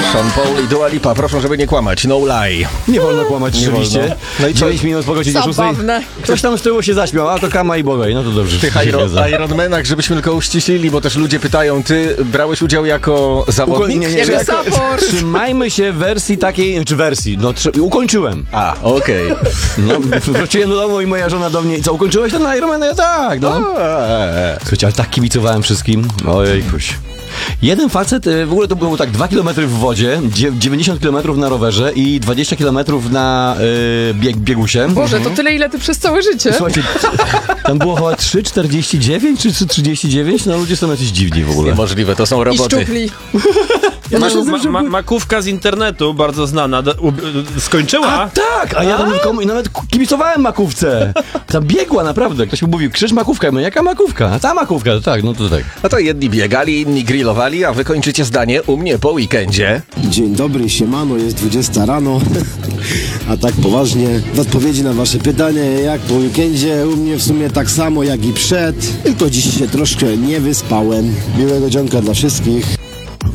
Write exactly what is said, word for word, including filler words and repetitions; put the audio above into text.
Sean Paul i Dua Lipa. Proszę, żeby nie kłamać. No lie. Nie wolno kłamać, Nie rzeczywiście. wolno. No i co? dziewięć minut po godzinie szóstej. Zabawne. Ktoś tam z tyłu się zaśmiał, a to Kama i Bogaj. No to dobrze. W tych się Iron, zgadza. Ironmanach, żebyśmy tylko uściślili, bo też ludzie pytają, ty brałeś udział jako zawodnik? Nie, nie, Jako nie. support. Trzymajmy się wersji takiej, czy wersji, no trzy, ukończyłem. A, okej. No, wróciłem do domu i moja żona do mnie, co, ukończyłeś ten Ironman? Ja tak, no. Okay. Słuchajcie, ale tak kibicowałem wszystkim. Ojejkuś. Jeden facet, y, w ogóle to było tak dwa kilometry w wodzie, dzie- dziewięćdziesiąt kilometrów na rowerze i dwadzieścia kilometrów na y, bieg, biegusie. Boże, to tyle ile ty przez całe życie. Słuchajcie, tam było chyba trzy czterdzieści dziewięć czy trzy trzydzieści dziewięć, no ludzie są jacyś dziwni w ogóle. Niemożliwe, to są I roboty. szczupli. Ma, ma, ma, makówka z internetu, bardzo znana, do, u, skończyła. A tak, a ja tam komu, nawet kibicowałem makówce. Tam biegła naprawdę, ktoś mi mówił, krzyż makówka, ja mówię, jaka makówka? A ta makówka, to tak, no to tak. No to jedni biegali, inni grillowali, a wy kończycie zdanie u mnie po weekendzie. Dzień dobry, siemano, jest dwudziesta rano, a tak poważnie, w odpowiedzi na wasze pytanie, jak po weekendzie, u mnie w sumie tak samo jak i przed, tylko dziś się troszkę nie wyspałem. Miłego dzionka dla wszystkich.